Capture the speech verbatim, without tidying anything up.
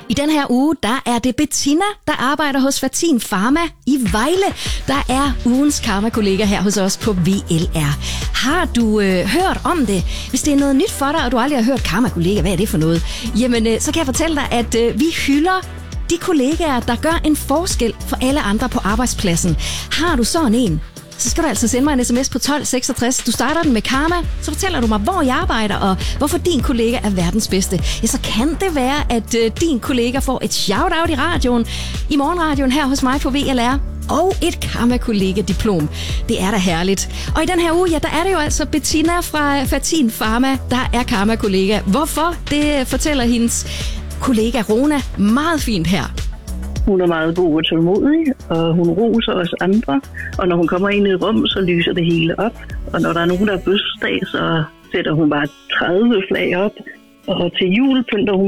I den her uge, der er det Bettina, der arbejder hos Fertin Pharma i Vejle, der er ugens karma-kollega her hos os på V L R. Har du øh, hørt om det? Hvis det er noget nyt for dig, og du aldrig har hørt karma-kollega, hvad er det for noget? Jamen, øh, så kan jeg fortælle dig, at øh, vi hylder de kollegaer, der gør en forskel for alle andre på arbejdspladsen. Har du sådan en, så skal du altså sende mig en sms på tolv seksogtres. Du starter den med karma, så fortæller du mig, hvor jeg arbejder, og hvorfor din kollega er verdens bedste. Ja, så kan det være, at øh, din kollega får et shout-out i radioen, i morgenradioen her hos mig på V L R, og et karma-kollega-diplom. Det er da herligt. Og i den her uge, ja, der er det jo altså Bettina fra Fertin Pharma, der er karma-kollega. Hvorfor? Det fortæller hendes kollega Rona meget fint her. Hun er meget god og tålmodig, og hun roser os andre. Og når hun kommer ind i et rum, så lyser det hele op. Og når der er nogen, der er bøsdag, så sætter hun bare tredive flag op. Og til jul pynter hun